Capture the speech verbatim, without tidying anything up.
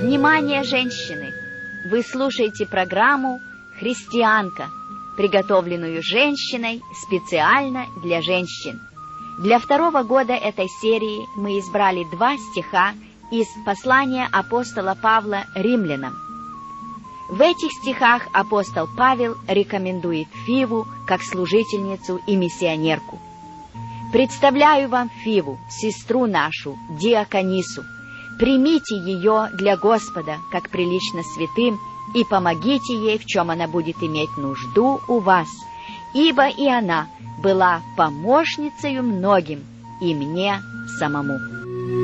Внимание, женщины! Вы слушаете программу «Христианка», приготовленную женщиной специально для женщин. Для второго года этой серии мы избрали два стиха из послания апостола Павла римлянам. В этих стихах апостол Павел рекомендует Фиву как служительницу и миссионерку. «Представляю вам Фиву, сестру нашу, диаконису. Примите ее для Господа, как прилично святым, и помогите ей, в чем она будет иметь нужду у вас, ибо и она была помощницею многим, и мне самому».